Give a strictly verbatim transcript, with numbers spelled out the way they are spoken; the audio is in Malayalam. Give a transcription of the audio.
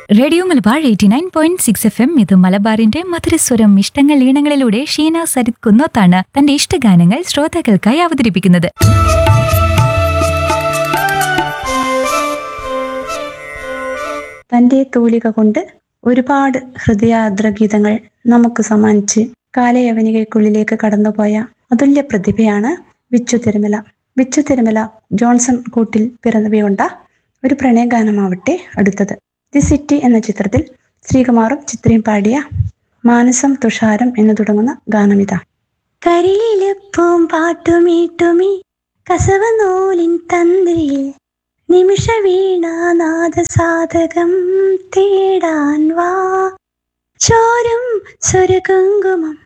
Radio Malabar eighty nine point six F M ഇത് മലബാറിന്റെ മധുരസ്വരം ഇഷ്ടങ്ങൾ ഈണങ്ങളിലൂടെ ഷീന സരിത് കുന്നോത്താണ് തന്റെ ഇഷ്ടഗാനങ്ങൾ ശ്രോതാക്കൾക്കായി അവതരിപ്പിക്കുന്നത്. തന്റെ തൂലിക കൊണ്ട് ഒരുപാട് ഹൃദയാർദ്ര ഗീതങ്ങൾ നമുക്ക് സമ്മാനിച്ച് കാലയവനികയ്ക്കുള്ളിലേക്ക് കടന്നുപോയ അതുല്യ പ്രതിഭയാണ് വിച്ചു തിരുമല. വിച്ചു തിരുമല ജോൺസൺ കൂട്ടിൽ പിറന്നുകൊണ്ട ഒരു പ്രണയഗാനമാവട്ടെ അടുത്തത്. ദി സിറ്റി എന്ന ചിത്രത്തിൽ ശ്രീകുമാറും ചിത്രയും പാടിയ മാനസം തുഷാരം എന്ന് തുടങ്ങുന്ന ഗാനമിതാ. കരിയിലെപ്പും പാട്ടുമീട്ടുമീ കസവനൂലിൻ തന്ത്രിയിൽ നിമിഷ വീണാനാദ സാധകം തേടാൻ വാ ചോരും സ്വരകുങ്കുമം